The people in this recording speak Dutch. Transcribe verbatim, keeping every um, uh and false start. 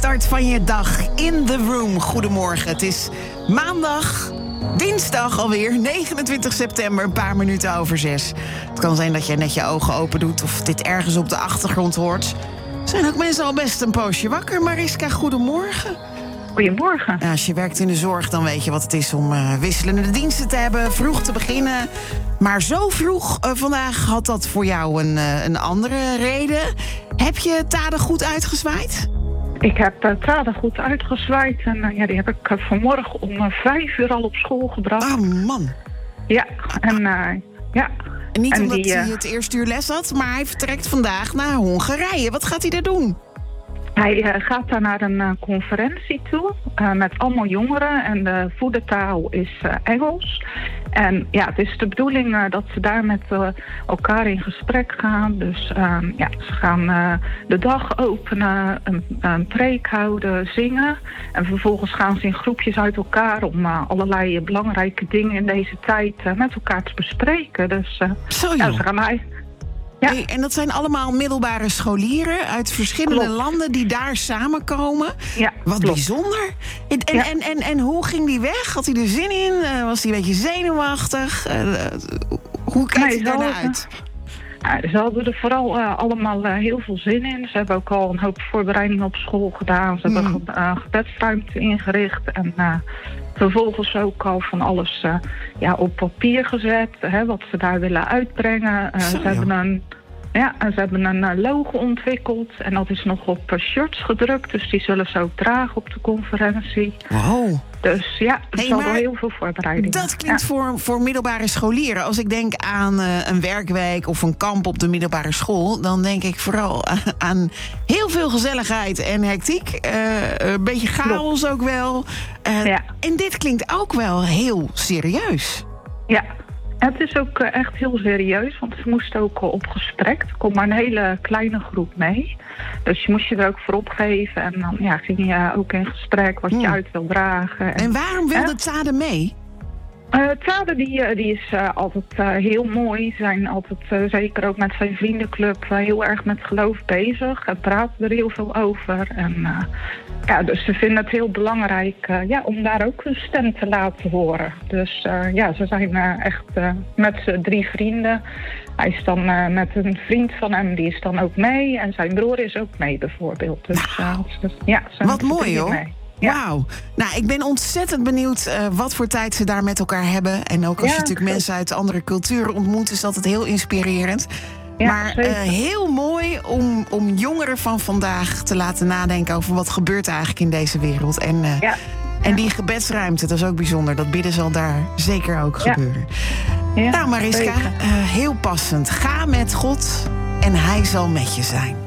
start van je dag in the room. Goedemorgen, het is maandag, dinsdag alweer, negenentwintig september, een paar minuten over zes. Het kan zijn dat je net je ogen open doet of dit ergens op de achtergrond hoort. Er zijn ook mensen al best een poosje wakker. Mariska, goedemorgen. Goedemorgen. Ja, als je werkt in de zorg, dan weet je wat het is om uh, wisselende diensten te hebben, vroeg te beginnen. Maar zo vroeg uh, vandaag had dat voor jou een, uh, een andere reden. Heb je Tade goed uitgezwaaid? Ik heb uh, Tade goed uitgezwaaid en uh, ja, die heb ik uh, vanmorgen om uh, vijf uur al op school gebracht. Oh man. Ja, en uh, ja. En niet en omdat die, uh, hij het eerste uur les had, maar hij vertrekt vandaag naar Hongarije. Wat gaat hij daar doen? Hij uh, gaat daar naar een uh, conferentie toe uh, met allemaal jongeren en de voedertaal is uh, Engels. En ja, het is de bedoeling uh, dat ze daar met uh, elkaar in gesprek gaan. Dus uh, ja, ze gaan uh, de dag openen, een, een preek houden, zingen. En vervolgens gaan ze in groepjes uit elkaar om uh, allerlei belangrijke dingen in deze tijd uh, met elkaar te bespreken. Dus uh, Zo, ja, ze gaan mij... Ja. Hey, en dat zijn allemaal middelbare scholieren uit verschillende Klopt. landen die daar samenkomen. Ja, Wat klopt. bijzonder. En, en, Ja. en, en, en hoe ging die weg? Had hij er zin in? Uh, was hij een beetje zenuwachtig? Uh, hoe kijkt Nee, hij daarnaar zo, uit? Ja, ze hadden er vooral uh, allemaal uh, heel veel zin in. Ze hebben ook al een hoop voorbereidingen op school gedaan. Ze Mm. hebben ge- uh, gebedsruimte ingericht. En uh, vervolgens ook al van alles uh, ja, op papier gezet. Hè, wat ze daar willen uitbrengen. Uh, Zo, ze, joh. hebben een, ja, en ze hebben een uh, logo ontwikkeld. En dat is nog op uh, shirts gedrukt. Dus die zullen ze ook dragen op de conferentie. Wow. Dus ja, er Hey, zal maar wel heel veel voorbereidingen. Dat klinkt Ja. voor, voor middelbare scholieren. Als ik denk aan uh, een werkweek of een kamp op de middelbare school, dan denk ik vooral aan, aan heel veel gezelligheid en hectiek. Uh, een beetje chaos ook wel. Uh, Ja. En dit klinkt ook wel heel serieus. Ja, het is ook uh, echt heel serieus, want ze moesten ook uh, op gesprek. Er komt maar een hele kleine groep mee. Dus je moest je er ook voor opgeven en dan ja, ging je ook in gesprek wat je Hmm. uit wil dragen. En waarom wilde Ja. Tade mee? Uh, Tade die, uh, die is uh, altijd uh, heel mooi. Ze zijn altijd, uh, zeker ook met zijn vriendenclub, uh, heel erg met geloof bezig. En praten er heel veel over. En, uh, ja, dus ze vinden het heel belangrijk uh, ja, om daar ook hun stem te laten horen. Dus uh, ja, ze zijn uh, echt uh, met z'n drie vrienden. Hij is dan uh, met een vriend van hem, die is dan ook mee. En zijn broer is ook mee bijvoorbeeld. Dus, uh, dus ja, ze zijn Wat met z'n mooi, drieën hoor. mee. Ja. Wauw. Nou, ik ben ontzettend benieuwd uh, wat voor tijd ze daar met elkaar hebben. En ook als Ja, je natuurlijk goed. mensen uit andere culturen ontmoet, is dat het heel inspirerend. Ja, maar zeker. uh, heel mooi om, om jongeren van vandaag te laten nadenken over wat gebeurt eigenlijk in deze wereld. En, uh, Ja. en die gebedsruimte, dat is ook bijzonder. Dat bidden zal daar zeker ook Ja. gebeuren. Ja, Nou, Mariska, zeker. uh, heel passend. Ga met God en Hij zal met je zijn.